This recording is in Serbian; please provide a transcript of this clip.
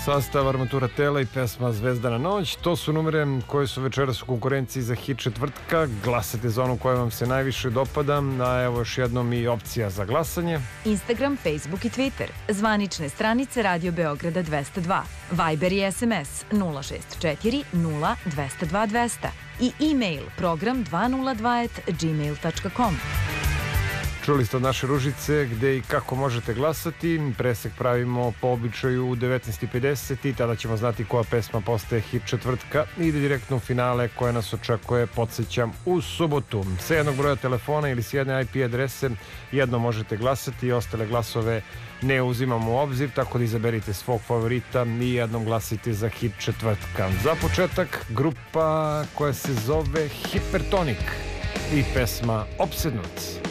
Sastav Armatura Tela i pesma Zvezdana noć. To su numere koje su večeras u konkurenciji za hit četvrtka. Glasate za onu koja vam se najviše dopada. A evo još jednom i opcija za glasanje. Instagram, Facebook i Twitter. Zvanične stranice Radio Beograda 202. Viber i SMS 064 0 202 200. I e-mail program 202@gmail.com. Čuli ste od naše Ružice gde i kako možete glasati. Presek pravimo po običaju u 19:50 i tada ćemo znati koja pesma postaje hit četvrtka i ide direktno u finale koje nas očekuje, podsjećam, u subotu. Sa jednog broja telefona ili s jedne IP adrese jedno možete glasati i ostale glasove ne uzimamo u obzir, tako da izaberite svog favorita i jednom glasite za hit četvrtka. Za početak grupa koja se zove Hipertonik i pesma Opsednut.